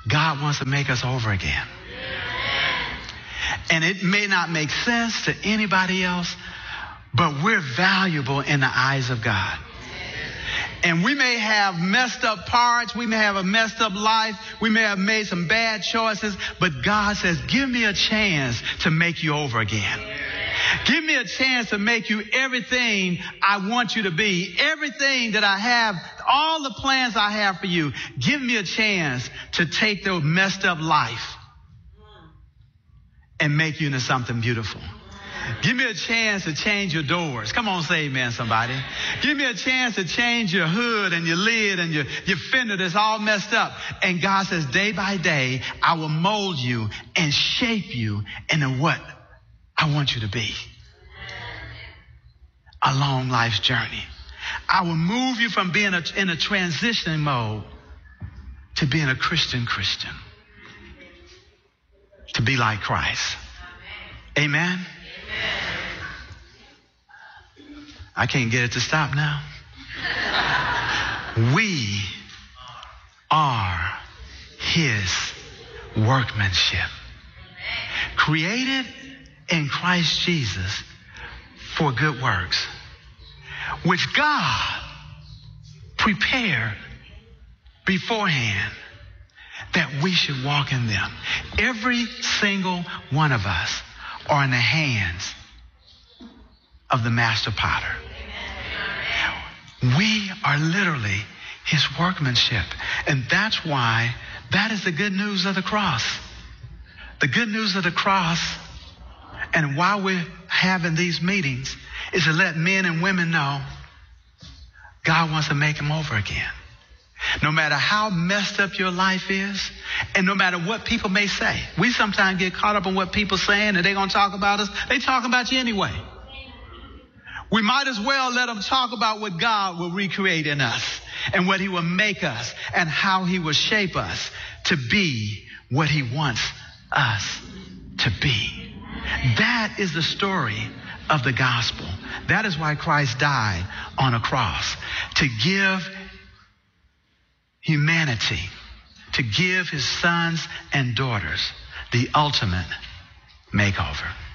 God wants to make us over again. And it may not make sense to anybody else, but we're valuable in the eyes of God. And we may have messed up parts. We may have a messed up life. We may have made some bad choices. But God says, give me a chance to make you over again. Give me a chance to make you everything I want you to be. Everything that I have, all the plans I have for you. Give me a chance to take the messed up life and make you into something beautiful. Give me a chance to change your doors. Come on, say amen, somebody. Give me a chance to change your hood and your lid and your fender that's all messed up. And God says, day by day, I will mold you and shape you into what I want you to be. Along life's journey. I will move you from being in a transition mode to being a Christian. To be like Christ. Amen. I can't get it to stop now. We are his workmanship, created in Christ Jesus for good works, which God prepared beforehand that we should walk in them. Every single one of us are in the hands of the master potter. We are literally his workmanship. And that's why that is the good news of the cross. The good news of the cross, and why we're having these meetings, is to let men and women know God wants to make them over again. No matter how messed up your life is, and no matter what people may say. We sometimes get caught up in what people saying, and they're going to talk about us. They talking about you anyway. We might as well let them talk about what God will recreate in us, and what he will make us, and how he will shape us to be what he wants us to be. That is the story of the gospel. That is why Christ died on a cross, to give humanity, to give his sons and daughters the ultimate makeover.